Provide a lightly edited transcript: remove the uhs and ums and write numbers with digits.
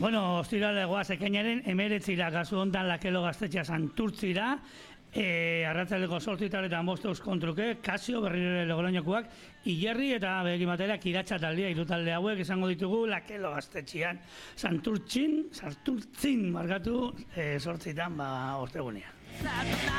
Bueno, ostirale goaz ekainaren 19 kasu hontan Lakelo Gaztetxea Santurtzira, arratzaldeko 8 eta 5 kontruke, Kasio berriro Logroñokoak, Ilerri eta berekin batera Kiratsa taldea, hiru talde hauek izango ditugu Lakelo Gaztetxean Santurtzin markatu 8 ostegunean.